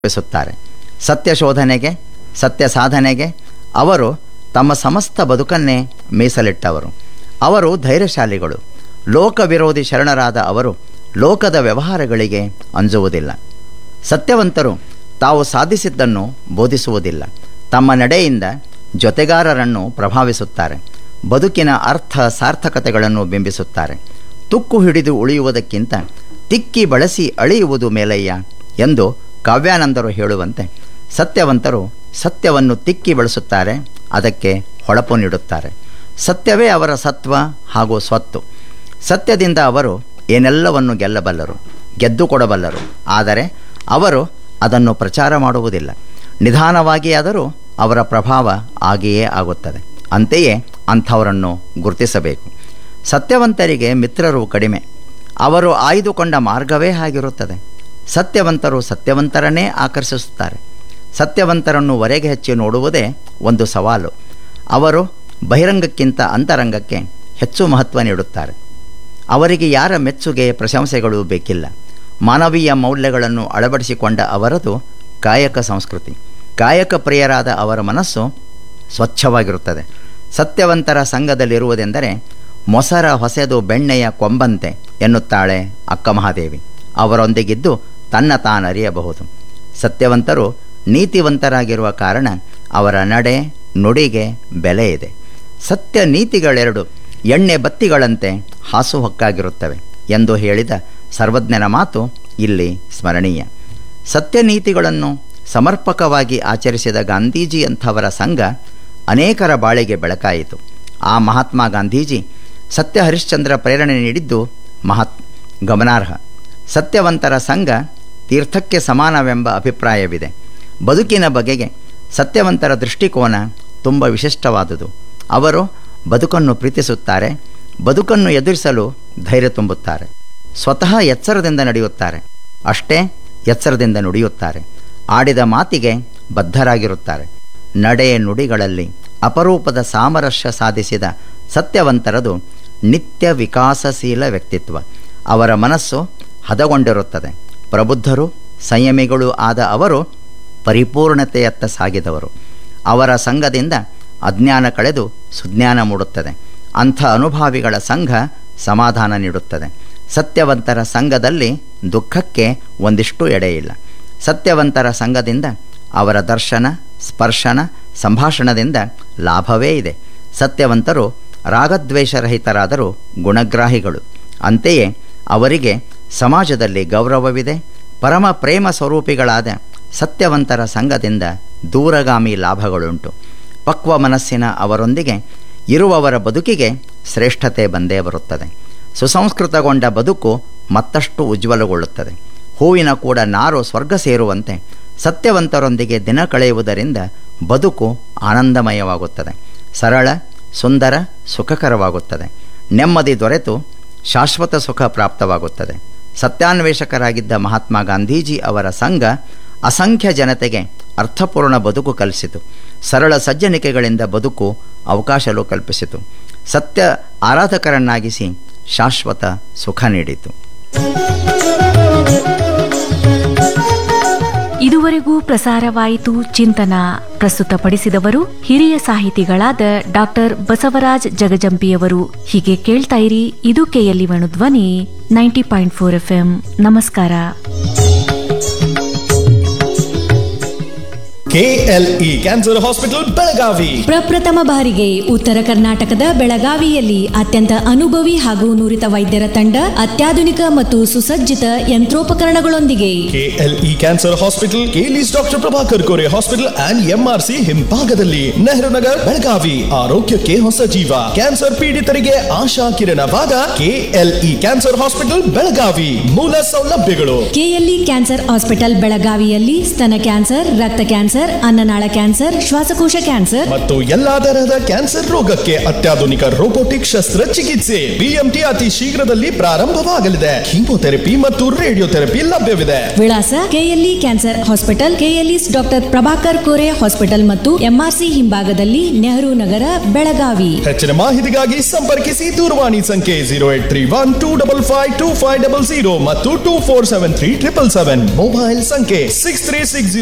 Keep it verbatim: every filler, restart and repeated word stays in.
ಿಸುತ್ತಾರೆ. ಸತ್ಯ ಶೋಧನೆಗೆ, ಸತ್ಯ ಸಾಧನೆಗೆ ಅವರು ತಮ್ಮ ಸಮಸ್ತ ಬದುಕನ್ನೇ ಮೀಸಲಿಟ್ಟವರು. ಅವರು ಧೈರ್ಯಶಾಲಿಗಳು. ಲೋಕ ವಿರೋಧಿ ಶರಣರಾದ ಅವರು ಲೋಕದ ವ್ಯವಹಾರಗಳಿಗೆ ಅಂಜುವುದಿಲ್ಲ. ಸತ್ಯವಂತರು ತಾವು ಸಾಧಿಸಿದ್ದನ್ನು ಬೋಧಿಸುವುದಿಲ್ಲ. ತಮ್ಮ ನಡೆಯಿಂದ ಜೊತೆಗಾರರನ್ನು ಪ್ರಭಾವಿಸುತ್ತಾರೆ. ಬದುಕಿನ ಅರ್ಥ ಸಾರ್ಥಕತೆಗಳನ್ನು ಬಿಂಬಿಸುತ್ತಾರೆ. ತುಕ್ಕು ಹಿಡಿದು ಉಳಿಯುವುದಕ್ಕಿಂತ ತಿಕ್ಕಿ ಬಳಸಿ ಅಳಿಯುವುದು ಮೇಲಯ್ಯ ಎಂದು ಕಾವ್ಯಾನಂದರು ಹೇಳುವಂತೆ ಸತ್ಯವಂತರು ಸತ್ಯವನ್ನು ತಿಕ್ಕಿ ಬಳಸುತ್ತಾರೆ, ಅದಕ್ಕೆ ಹೊಳಪು ನೀಡುತ್ತಾರೆ. ಸತ್ಯವೇ ಅವರ ಸತ್ವ ಹಾಗೂ ಸ್ವತ್ತು. ಸತ್ಯದಿಂದ ಅವರು ಏನೆಲ್ಲವನ್ನು ಗೆಲ್ಲಬಲ್ಲರು, ಗೆದ್ದು ಕೊಡಬಲ್ಲರು. ಆದರೆ ಅವರು ಅದನ್ನು ಪ್ರಚಾರ ಮಾಡುವುದಿಲ್ಲ. ನಿಧಾನವಾಗಿಯಾದರೂ ಅವರ ಪ್ರಭಾವ ಆಗಿಯೇ ಆಗುತ್ತದೆ. ಅಂತೆಯೇ ಅಂಥವರನ್ನು ಗುರುತಿಸಬೇಕು. ಸತ್ಯವಂತರಿಗೆ ಮಿತ್ರರು ಕಡಿಮೆ. ಅವರು ಆಯ್ದುಕೊಂಡ ಮಾರ್ಗವೇ ಆಗಿರುತ್ತದೆ. ಸತ್ಯವಂತರು ಸತ್ಯವಂತರನ್ನೇ ಆಕರ್ಷಿಸುತ್ತಾರೆ. ಸತ್ಯವಂತರನ್ನು ಹೊರಗೆ ಹಚ್ಚಿ ನೋಡುವುದೇ ಒಂದು ಸವಾಲು. ಅವರು ಬಹಿರಂಗಕ್ಕಿಂತ ಅಂತರಂಗಕ್ಕೆ ಹೆಚ್ಚು ಮಹತ್ವ ನೀಡುತ್ತಾರೆ. ಅವರಿಗೆ ಯಾರ ಮೆಚ್ಚುಗೆ ಪ್ರಶಂಸೆಗಳು ಬೇಕಿಲ್ಲ. ಮಾನವೀಯ ಮೌಲ್ಯಗಳನ್ನು ಅಳವಡಿಸಿಕೊಂಡ ಅವರದು ಕಾಯಕ ಸಂಸ್ಕೃತಿ. ಕಾಯಕ ಪ್ರಿಯರಾದ ಅವರ ಮನಸ್ಸು ಸ್ವಚ್ಛವಾಗಿರುತ್ತದೆ. ಸತ್ಯವಂತರ ಸಂಘದಲ್ಲಿರುವುದೆಂದರೆ ಮೊಸರ ಹೊಸೆದು ಬೆಣ್ಣೆಯ ಕೊಂಬಂತೆ ಎನ್ನುತ್ತಾಳೆ ಅಕ್ಕ ಮಹಾದೇವಿ. ಅವರೊಂದಿಗಿದ್ದು ತನ್ನ ತಾನರಿಯಬಹುದು. ಸತ್ಯವಂತರು ನೀತಿವಂತರಾಗಿರುವ ಕಾರಣ ಅವರ ನಡೆ ನುಡಿಗೆ ಬೆಲೆ ಇದೆ. ಸತ್ಯ ನೀತಿಗಳೆರಡು ಎಣ್ಣೆ ಬತ್ತಿಗಳಂತೆ ಹಾಸುಹೊಕ್ಕಾಗಿರುತ್ತವೆ ಎಂದು ಹೇಳಿದ ಸರ್ವಜ್ಞನ ಮಾತು ಇಲ್ಲಿ ಸ್ಮರಣೀಯ. ಸತ್ಯ ನೀತಿಗಳನ್ನು ಸಮರ್ಪಕವಾಗಿ ಆಚರಿಸಿದ ಗಾಂಧೀಜಿಯಂಥವರ ಸಂಘ ಅನೇಕರ ಬಾಳಿಗೆ ಬೆಳಕಾಯಿತು. ಆ ಮಹಾತ್ಮ ಗಾಂಧೀಜಿ ಸತ್ಯ ಹರಿಶ್ಚಂದ್ರ ಪ್ರೇರಣೆ ನೀಡಿದ್ದು ಮಹತ್ ಗಮನಾರ್ಹ. ಸತ್ಯವಂತರ ಸಂಘ ತೀರ್ಥಕ್ಕೆ ಸಮಾನವೆಂಬ ಅಭಿಪ್ರಾಯವಿದೆ. ಬದುಕಿನ ಬಗೆಗೆ ಸತ್ಯವಂತರ ದೃಷ್ಟಿಕೋನ ತುಂಬ ವಿಶಿಷ್ಟವಾದುದು. ಅವರು ಬದುಕನ್ನು ಪ್ರೀತಿಸುತ್ತಾರೆ. ಬದುಕನ್ನು ಎದುರಿಸಲು ಧೈರ್ಯ ತುಂಬುತ್ತಾರೆ. ಸ್ವತಃ ಎಚ್ಚರದಿಂದ ನಡೆಯುತ್ತಾರೆ. ಅಷ್ಟೇ ಎಚ್ಚರದಿಂದ ನುಡಿಯುತ್ತಾರೆ. ಆಡಿದ ಮಾತಿಗೆ ಬದ್ಧರಾಗಿರುತ್ತಾರೆ. ನಡೆ ನುಡಿಗಳಲ್ಲಿ ಅಪರೂಪದ ಸಾಮರಸ್ಯ ಸಾಧಿಸಿದ ಸತ್ಯವಂತರದು ನಿತ್ಯ ವಿಕಾಸಶೀಲ ವ್ಯಕ್ತಿತ್ವ. ಅವರ ಮನಸ್ಸು ಹದಗೊಂಡಿರುತ್ತದೆ. ಪ್ರಬುದ್ಧರು ಸಂಯಮಿಗಳು ಆದ ಅವರು ಪರಿಪೂರ್ಣತೆಯತ್ತ ಸಾಗಿದವರು. ಅವರ ಸಂಘದಿಂದ ಅಜ್ಞಾನ ಕಳೆದು ಸುಜ್ಞಾನ ಮೂಡುತ್ತದೆ. ಅಂಥ ಅನುಭಾವಿಗಳ ಸಂಘ ಸಮಾಧಾನ ನೀಡುತ್ತದೆ. ಸತ್ಯವಂತರ ಸಂಘದಲ್ಲಿ ದುಃಖಕ್ಕೆ ಒಂದಿಷ್ಟು ಎಡೆಯಿಲ್ಲ. ಸತ್ಯವಂತರ ಸಂಘದಿಂದ ಅವರ ದರ್ಶನ, ಸ್ಪರ್ಶನ, ಸಂಭಾಷಣದಿಂದ ಲಾಭವೇ ಇದೆ. ಸತ್ಯವಂತರು ರಾಗದ್ವೇಷರಹಿತರಾದರೂ ಗುಣಗ್ರಾಹಿಗಳು. ಅಂತೆಯೇ ಅವರಿಗೆ ಸಮಾಜದಲ್ಲಿ ಗೌರವವಿದೆ. ಪರಮ ಪ್ರೇಮ ಸ್ವರೂಪಿಗಳಾದ ಸತ್ಯವಂತರ ಸಂಘದಿಂದ ದೂರಗಾಮಿ ಲಾಭಗಳುಂಟು. ಪಕ್ವ ಮನಸ್ಸಿನ ಅವರೊಂದಿಗೆ ಇರುವವರ ಬದುಕಿಗೆ ಶ್ರೇಷ್ಠತೆ ಬಂದೇ ಬರುತ್ತದೆ. ಸುಸಂಸ್ಕೃತಗೊಂಡ ಬದುಕು ಮತ್ತಷ್ಟು ಉಜ್ವಲಗೊಳ್ಳುತ್ತದೆ. ಹೂವಿನ ಕೂಡ ನಾರು ಸ್ವರ್ಗ ಸೇರುವಂತೆ ಸತ್ಯವಂತರೊಂದಿಗೆ ದಿನ ಕಳೆಯುವುದರಿಂದ ಬದುಕು ಆನಂದಮಯವಾಗುತ್ತದೆ. ಸರಳ, ಸುಂದರ, ಸುಖಕರವಾಗುತ್ತದೆ. ನೆಮ್ಮದಿ ದೊರೆತು ಶಾಶ್ವತ ಸುಖ ಪ್ರಾಪ್ತವಾಗುತ್ತದೆ. ಸತ್ಯಾನ್ವೇಷಕರಾಗಿದ್ದ ಮಹಾತ್ಮ ಗಾಂಧೀಜಿ ಅವರ ಸಂಘ ಅಸಂಖ್ಯ ಜನತೆಗೆ ಅರ್ಥಪೂರ್ಣ ಬದುಕು ಕಲಿಸಿತು. ಸರಳ ಸಜ್ಜನಿಕೆಗಳಿಂದ ಬದುಕು ಅವಕಾಶಲು ಕಲ್ಪಿಸಿತು. ಸತ್ಯ ಆರಾಧಕರನ್ನಾಗಿಸಿ ಶಾಶ್ವತ ಸುಖ ನೀಡಿತು. ಇದುವರೆಗೂ ಪ್ರಸಾರವಾಯಿತು ಚಿಂತನ. ಪ್ರಸ್ತುತಪಡಿಸಿದವರು ಹಿರಿಯ ಸಾಹಿತಿಗಳಾದ ಡಾಕ್ಟರ್ ಬಸವರಾಜ್ ಜಗಜಂಪಿಯವರು. ಹೀಗೆ ಕೇಳ್ತಾ ಇರಿ, ಇದು ಕೆಎಲ್ಇ ಧ್ವನಿ ninety point four F M. ನಮಸ್ಕಾರ. ಕೆಎಲ್ಇ ಕ್ಯಾನ್ಸರ್ ಹಾಸ್ಪಿಟಲ್ ಬೆಳಗಾವಿ ಪ್ರಪ್ರಥಮ ಬಾರಿಗೆ ಉತ್ತರ ಕರ್ನಾಟಕದ ಬೆಳಗಾವಿಯಲ್ಲಿ ಅತ್ಯಂತ ಅನುಭವಿ ಹಾಗೂ ನುರಿತ ವೈದ್ಯರ ತಂಡ, ಅತ್ಯಾಧುನಿಕ ಮತ್ತು ಸುಸಜ್ಜಿತ ಯಂತ್ರೋಪಕರಣಗಳೊಂದಿಗೆ. KLE cancer hospital, ಕೇಲಿಸ್ doctor Prabhakar Kore hospital and MRC ಹಿಂಭಾಗದಲ್ಲಿ, ನೆಹರು ನಗರ್, ಬೆಳಗಾವಿ. ಆರೋಗ್ಯಕ್ಕೆ ಹೊಸ ಜೀವ. ಕ್ಯಾನ್ಸರ್ ಪೀಡಿತರಿಗೆ ಆಶಾ ಕಿರಣವಾದ ಕೆಎಲ್ಇ ಕ್ಯಾನ್ಸರ್ ಹಾಸ್ಪಿಟಲ್ ಬೆಳಗಾವಿ. ಮೂಲ ಸೌಲಭ್ಯಗಳು: ಕೆಎಲ್ಇ ಕ್ಯಾನ್ಸರ್ ಹಾಸ್ಪಿಟಲ್ ಬೆಳಗಾವಿಯಲ್ಲಿ ಸ್ತನ ಕ್ಯಾನ್ಸರ್, ರಕ್ತ ಕ್ಯಾನ್ಸರ್, ಕ್ಯಾನ್ಸರ್, ಅನ್ನನಾಳ ಕ್ಯಾನ್ಸರ್, ಶ್ವಾಸಕೋಶ ಕ್ಯಾನ್ಸರ್ ಮತ್ತು ಎಲ್ಲಾ ತರಹದ ಕ್ಯಾನ್ಸರ್ ರೋಗಕ್ಕೆ ಅತ್ಯಾಧುನಿಕ ರೋಬೋಟಿಕ್ ಶಸ್ತ್ರಚಿಕಿತ್ಸೆ ಬಿಎಂಟಿ ಅತಿ ಶೀಘ್ರದಲ್ಲಿ ಪ್ರಾರಂಭವಾಗಲಿದೆ. ಕೀಮೋಥೆರಪಿ ಮತ್ತು ರೇಡಿಯೋಥೆರಪಿ ಲಭ್ಯವಿದೆ. ವಿಳಾಸ KLE cancer hospital, KLES doctor Prabhakar Kore hospital ಮತ್ತು ಎಂಆರ್ಸಿ ಹಿಂಭಾಗದಲ್ಲಿ, ನೆಹರು ನಗರ, ಬೆಳಗಾವಿ. ಹೆಚ್ಚಿನ ಮಾಹಿತಿಗಾಗಿ ಸಂಪರ್ಕಿಸಿ ದೂರವಾಣಿ ಸಂಖ್ಯೆ zero eight three one two double five two five double zero ಮತ್ತು two four seven three triple seven. Mobile ಸಂಖ್ಯೆ ಸಿಕ್ಸ್ ತ್ರೀ ಸಿಕ್ಸ್